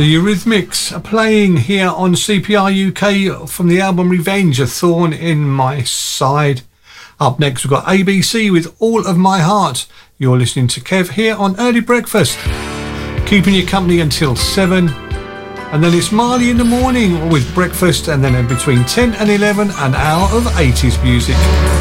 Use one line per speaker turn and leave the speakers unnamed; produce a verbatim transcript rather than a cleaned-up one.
The Eurythmics are playing here on C P R U K from the album Revenge, A Thorn in My Side. Up next we've got A B C with All of My Heart. You're listening to Kev here on Early Breakfast, keeping you company until seven. And then it's Marley in the morning with breakfast, and then in between ten and eleven an hour of eighties music.